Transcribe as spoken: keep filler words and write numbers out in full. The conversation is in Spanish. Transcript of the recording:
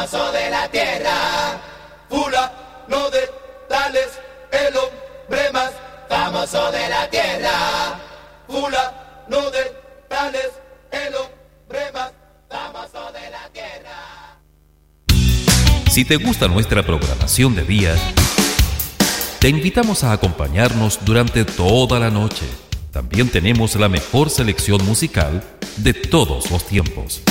famoso de la tierra. Fulano de Tales, el hombre más famoso de la tierra. Fulano de Tales, el hombre más famoso de la tierra. Si te gusta nuestra programación de día, te invitamos a acompañarnos durante toda la noche. También tenemos la mejor selección musical de todos los tiempos.